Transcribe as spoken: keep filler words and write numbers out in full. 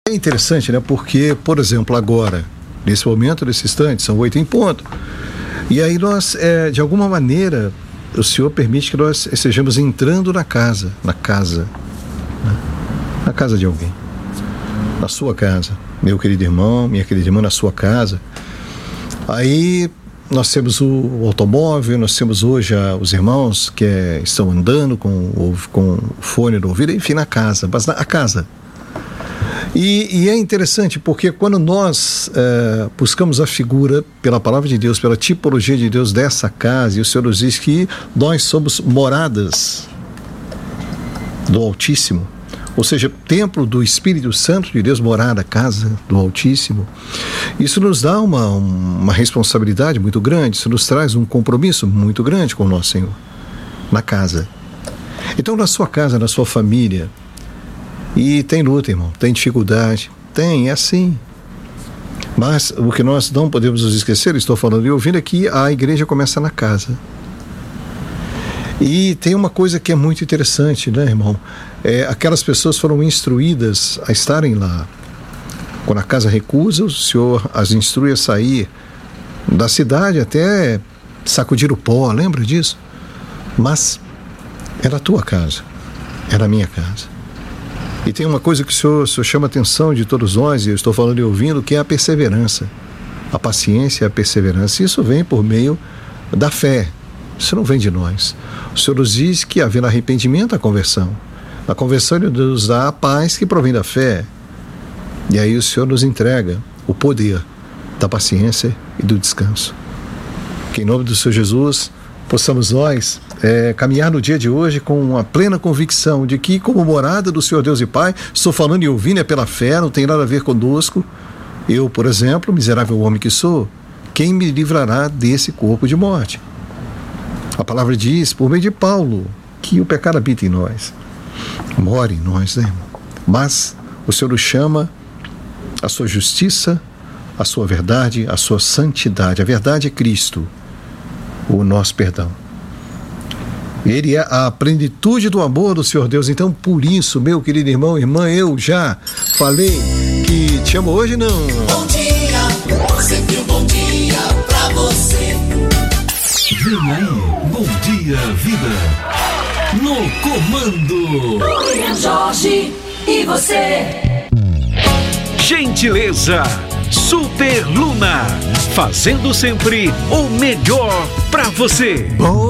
É interessante, né? Porque, por exemplo, agora, nesse momento, nesse instante, são oito em ponto. E aí nós, é, de alguma maneira, o Senhor permite que nós estejamos entrando na casa, na casa, né? Na casa de alguém, na sua casa, meu querido irmão, minha querida irmã, na sua casa. Aí nós temos o automóvel, nós temos hoje a, os irmãos que é, estão andando com o, com o fone no ouvido, enfim, na casa, mas na a casa. E, e é interessante porque quando nós é, buscamos a figura pela palavra de Deus, pela tipologia de Deus dessa casa, e o Senhor nos diz que nós somos moradas do Altíssimo, ou seja, templo do Espírito Santo de Deus, morada, casa do Altíssimo. Isso nos dá uma, uma responsabilidade muito grande, isso nos traz um compromisso muito grande com o nosso Senhor, na casa. Então, na sua casa, na sua família, e tem luta, irmão, tem dificuldade, tem, é assim. Mas o que nós não podemos nos esquecer, estou falando e ouvindo aqui, a igreja começa na casa. E tem uma coisa que é muito interessante, né, irmão? É, aquelas pessoas foram instruídas a estarem lá. Quando a casa recusa, o Senhor as instrui a sair da cidade até sacudir o pó, lembra disso? Mas era a tua casa, era a minha casa. E tem uma coisa que o senhor, o senhor chama a atenção de todos nós, e eu estou falando e ouvindo, que é a perseverança. A paciência e a perseverança. Isso vem por meio da fé. Isso não vem de nós. O Senhor nos diz que, havendo arrependimento, a conversão. A conversão, Ele nos dá a paz que provém da fé. E aí o Senhor nos entrega o poder da paciência e do descanso. Que em nome do Senhor Jesus, possamos nós é, caminhar no dia de hoje com uma plena convicção de que, como morada do Senhor Deus e Pai, estou falando e ouvindo é pela fé, não tem nada a ver conosco. Eu, por exemplo, miserável homem que sou, quem me livrará desse corpo de morte? A palavra diz, por meio de Paulo, que o pecado habita em nós, mora em nós, né, irmão? Mas o Senhor nos chama a sua justiça, a sua verdade, a sua santidade. A verdade é Cristo, o nosso perdão. Ele é a plenitude do amor do Senhor Deus. Então, por isso, meu querido irmão, irmã, eu já falei que te amo hoje, não. Bom dia, sempre um bom dia pra você. Vem aí, Bom Dia Vida, no comando. William Jorge e você. Gentileza, Super Luna, fazendo sempre o melhor pra você. Bom